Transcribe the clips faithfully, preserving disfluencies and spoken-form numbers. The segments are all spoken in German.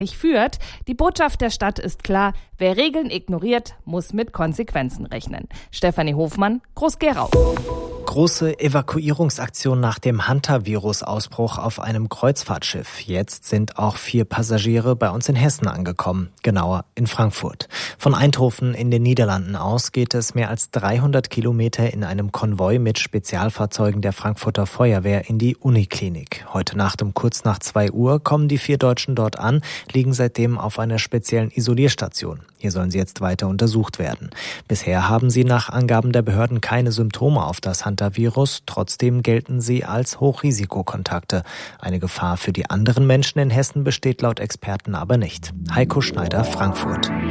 führt. Die Botschaft der Stadt ist klar: Wer Regeln ignoriert, muss mit Konsequenzen rechnen. Stefanie Hofmann, Groß-Gerau. Große Evakuierungsaktion nach dem Hantavirus-Ausbruch auf einem Kreuzfahrtschiff. Jetzt sind auch vier Passagiere bei uns in Hessen angekommen, genauer in Frankfurt. Von Eindhoven in den Niederlanden aus geht es mehr als dreihundert Kilometer in einem Konvoi mit Spezialfahrzeugen der Frankfurter Feuerwehr in die Uniklinik. Heute Nacht um kurz nach zwei Uhr kommen die vier Deutschen dort an, liegen seitdem auf einer speziellen Isolierstation. Hier sollen sie jetzt weiter untersucht werden. Bisher haben sie nach Angaben der Behörden keine Symptome auf das Hantavirus. Trotzdem gelten sie als Hochrisikokontakte. Eine Gefahr für die anderen Menschen in Hessen besteht laut Experten aber nicht. Heiko Schneider, Frankfurt. H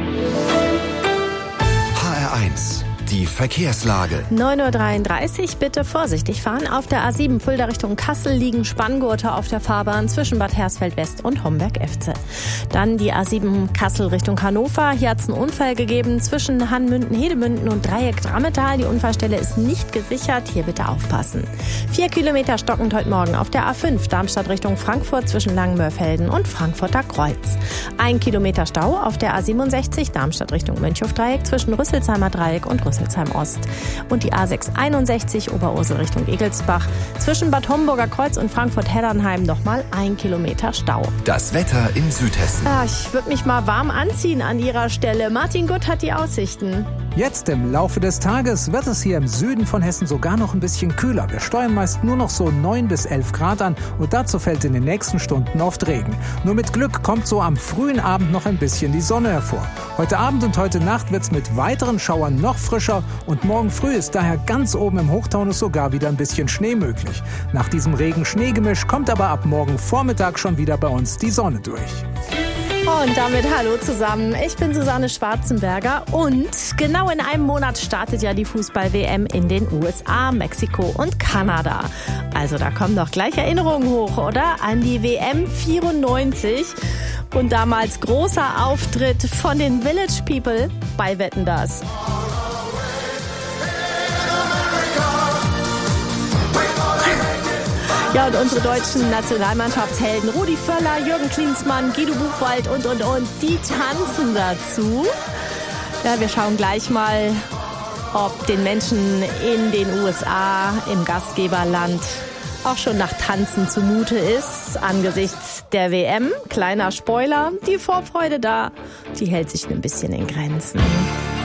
R eins. Die Verkehrslage. neun Uhr dreiunddreißig, bitte vorsichtig fahren. Auf der A sieben Fulda Richtung Kassel liegen Spanngurte auf der Fahrbahn zwischen Bad Hersfeld West und Homberg-Efze. Dann die A sieben Kassel Richtung Hannover. Hier hat es einen Unfall gegeben zwischen Hanmünden-Hedemünden und Dreieck Drammetal. Die Unfallstelle ist nicht gesichert. Hier bitte aufpassen. Vier Kilometer stockend heute Morgen auf der A fünf Darmstadt Richtung Frankfurt zwischen Langenmörfelden und Frankfurter Kreuz. Ein Kilometer Stau auf der A siebenundsechzig Darmstadt Richtung Mönchhofdreieck zwischen Rüsselsheimer Dreieck und Rüsselsheim Ost. Und die A sechshunderteinundsechzig Oberursel Richtung Egelsbach. Zwischen Bad Homburger Kreuz und Frankfurt-Heddernheim nochmal ein Kilometer Stau. Das Wetter in Südhessen. Ja, ich würde mich mal warm anziehen an Ihrer Stelle. Martin Gutt hat die Aussichten. Jetzt im Laufe des Tages wird es hier im Süden von Hessen sogar noch ein bisschen kühler. Wir steuern meist nur noch so neun bis elf Grad an und dazu fällt in den nächsten Stunden oft Regen. Nur mit Glück kommt so am frühen Abend noch ein bisschen die Sonne hervor. Heute Abend und heute Nacht wird es mit weiteren Schauern noch frischer und morgen früh ist daher ganz oben im Hochtaunus sogar wieder ein bisschen Schnee möglich. Nach diesem Regen-Schneegemisch kommt aber ab morgen Vormittag schon wieder bei uns die Sonne durch. Und damit hallo zusammen, ich bin Susanne Schwarzenberger und genau in einem Monat startet ja die Fußball-W M in den U S A, Mexiko und Kanada. Also da kommen doch gleich Erinnerungen hoch, oder? An die W M vierundneunzig und damals großer Auftritt von den Village People bei Wetten, dass. Ja, und unsere deutschen Nationalmannschaftshelden Rudi Völler, Jürgen Klinsmann, Guido Buchwald und, und, und, die tanzen dazu. Ja, wir schauen gleich mal, ob den Menschen in den U S A, im Gastgeberland, auch schon nach Tanzen zumute ist, angesichts der W M. Kleiner Spoiler, die Vorfreude da, die hält sich ein bisschen in Grenzen.